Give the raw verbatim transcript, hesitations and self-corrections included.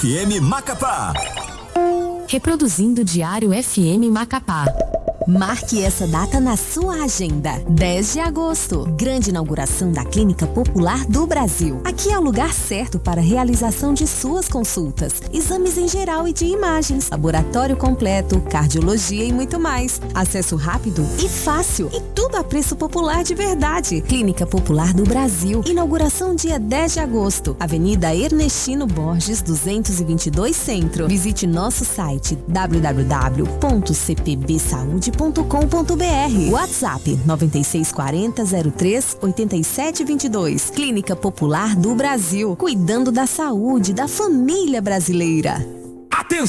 F M Macapá. Reproduzindo o Diário F M Macapá. Marque essa data na sua agenda. dez de agosto, grande inauguração da Clínica Popular do Brasil. Aqui é o lugar certo para a realização de suas consultas, exames em geral e de imagens, laboratório completo, cardiologia e muito mais. Acesso rápido e fácil e tudo a preço popular de verdade. Clínica Popular do Brasil, inauguração dia dez de agosto, Avenida Ernestino Borges, duzentos e vinte e dois Centro. Visite nosso site w w w ponto c p b saúde ponto com ponto b r. WhatsApp nove seis quatro zero zero três oito sete dois dois. Clínica Popular do Brasil, cuidando da saúde da família brasileira.